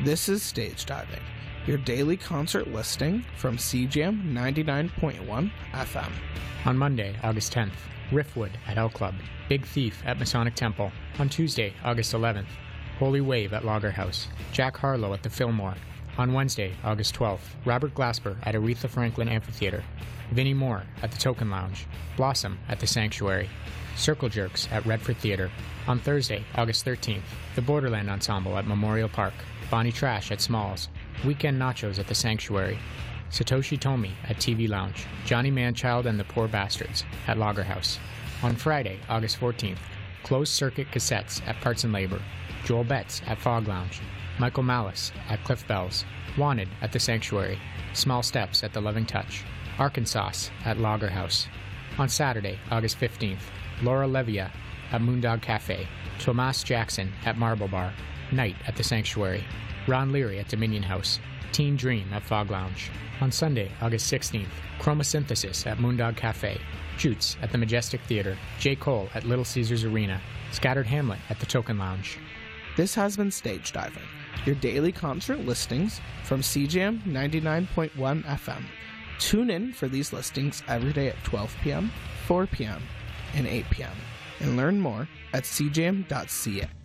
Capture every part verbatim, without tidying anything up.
This is Stage Diving, your daily concert listing from C J A M ninety-nine point one F M. On Monday, August tenth, Riffwood at L Club, Big Thief at Masonic Temple. On Tuesday, August eleventh, Holy Wave at Lager House, Jack Harlow at the Fillmore. On Wednesday, August twelfth, Robert Glasper at Aretha Franklin Amphitheater, Vinnie Moore at the Token Lounge, Blossom at the Sanctuary, Circle Jerks at Redford Theater. On Thursday, August thirteenth, the Borderland Ensemble at Memorial Park, Bonnie Trash at Smalls, Weekend Nachos at the Sanctuary, Satoshi Tomi at T V Lounge, Johnny Manchild and the Poor Bastards at Lager House. On Friday, August fourteenth, Closed Circuit Cassettes at Parts and Labor, Joel Betts at Fog Lounge, Michael Malice at Cliff Bells, Wanted at the Sanctuary, Small Steps at the Loving Touch, Arkansas at Lager House. On Saturday, August fifteenth, Laura Levia at Moondog Cafe, Tomas Jackson at Marble Bar, Night at the Sanctuary, Ron Leary at Dominion House, Teen Dream at Fog Lounge. On Sunday, August sixteenth, Chromosynthesis at Moondog Cafe, Jutes at the Majestic Theater, J. Cole at Little Caesars Arena, Scattered Hamlet at the Token Lounge. This has been Stage Diving, your daily concert listings from C J A M ninety-nine point one F M. Tune in for these listings every day at twelve p.m., four p.m., and eight p.m. and learn more at c j m dot c a.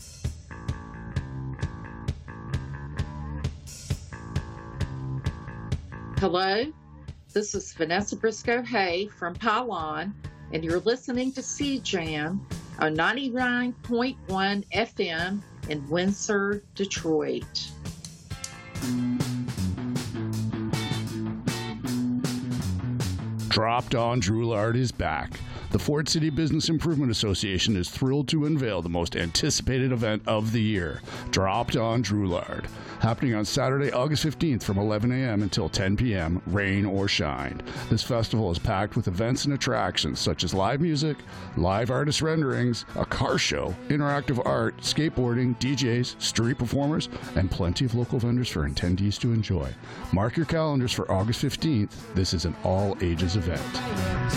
Hello, this is Vanessa Briscoe Hay from Pylon, and you're listening to C J A M on ninety-nine point one F M in Windsor, Detroit. Dropped On Droulard is back. The Ford City Business Improvement Association is thrilled to unveil the most anticipated event of the year, Dropped On Droulard, happening on Saturday, August fifteenth from eleven a.m. until ten p.m., rain or shine. This festival is packed with events and attractions such as live music, live artist renderings, a car show, interactive art, skateboarding, D Js, street performers, and plenty of local vendors for attendees to enjoy. Mark your calendars for August fifteenth. This is an all-ages event.